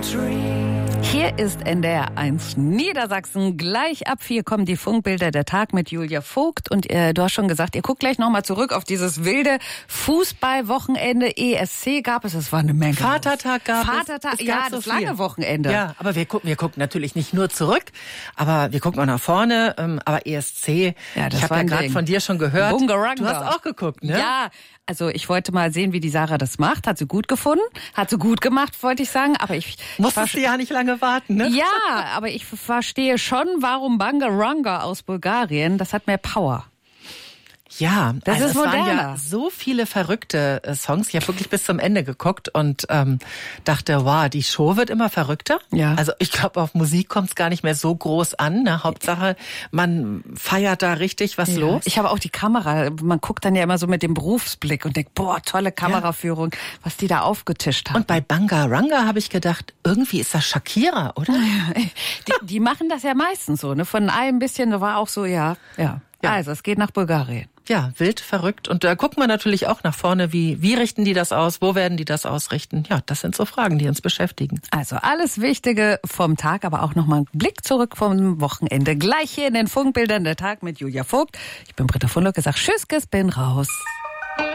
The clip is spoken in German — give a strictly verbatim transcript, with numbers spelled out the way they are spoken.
Hier ist N D R eins Niedersachsen. Gleich ab vier kommen die Funkbilder der Tag mit Julia Vogt. Und äh, du hast schon gesagt, ihr guckt gleich nochmal zurück auf dieses wilde Fußballwochenende. E S C gab es, es war eine Menge. Vatertag gab Vatertag, es. es ja, so das viel. lange Wochenende. Ja, aber wir gucken, wir gucken natürlich nicht nur zurück, aber wir gucken auch nach vorne. Ähm, aber E S C, Ja, das ich habe war ja ein gerade Ding. von dir schon gehört. Bungaranga. Du hast auch geguckt, ne? Ja, also ich wollte mal sehen, wie die Sarah das macht. Hat sie gut gefunden, hat sie gut gemacht, wollte ich sagen. Aber ich Musstest du ja nicht lange warten, ne? Ja, aber ich verstehe schon, warum Bungaranga aus Bulgarien, das hat mehr Power. Ja, Das also ist es waren moderner. ja so viele verrückte äh, Songs. Ich habe wirklich bis zum Ende geguckt und ähm, dachte, wow, die Show wird immer verrückter. Ja. Also ich glaube, auf Musik kommt es gar nicht mehr so groß an. Ne? Hauptsache, man feiert da richtig was Ja. los. Ich habe auch die Kamera, man guckt dann ja immer so mit dem Berufsblick und denkt, boah, tolle Kameraführung, was die da aufgetischt haben. Und bei Bungaranga habe ich gedacht, irgendwie ist das Shakira, oder? die, die machen das ja meistens so, ne? Von allem ein bisschen, da war auch so, ja, ja. Ja. Also, es geht nach Bulgarien. Ja, wild, verrückt. Und da guckt man natürlich auch nach vorne, wie, wie richten die das aus, wo werden die das ausrichten? Ja, das sind so Fragen, die uns beschäftigen. Also alles Wichtige vom Tag, aber auch nochmal ein Blick zurück vom Wochenende. Gleich hier in den Funkbildern der Tag mit Julia Vogt. Ich bin Britta von Lucke, sag Tschüss, bin raus.